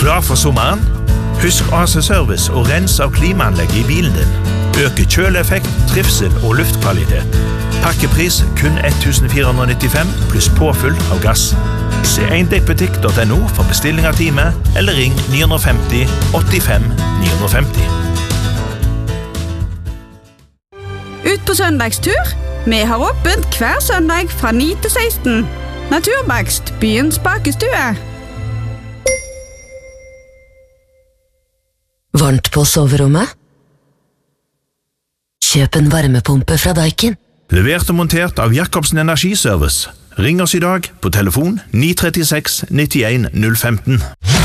Klar for sommeren? Husk AC-service og rens av klimaanlegget i bilen din. Øke kjøleeffekt, trivsel og luftkvalitet. Pakkepris kun 1495 pluss påfyll av gass. Se eindekkbutikk.no for bestilling av time, eller ring 950 85 950. Ut på søndagstur? Vi har åpent hver søndag fra 9 til 16. Naturbakst, byens bakestue. Varmt på soverommet? Kjøp en varmepumpe fra Daikin. Levert og montert av Jacobsen Energiservice. Ring oss i dag på telefon 936 91 015.